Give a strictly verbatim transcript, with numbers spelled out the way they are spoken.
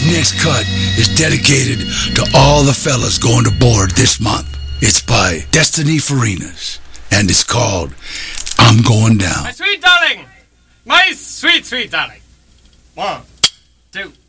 next cut is dedicated to all the fellas going to board this month. It's by Destiny Farinas, and it's called I'm Going Down. My sweet darling! My sweet, sweet darling. One, two.